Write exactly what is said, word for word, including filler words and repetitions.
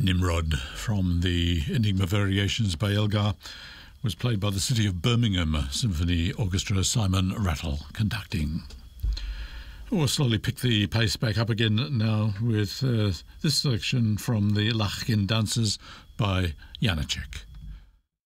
Nimrod from the Enigma Variations by Elgar was played by the City of Birmingham Symphony Orchestra, Simon Rattle conducting. We'll slowly pick the pace back up again now with uh, this selection from the Lachkin Dances by Janacek.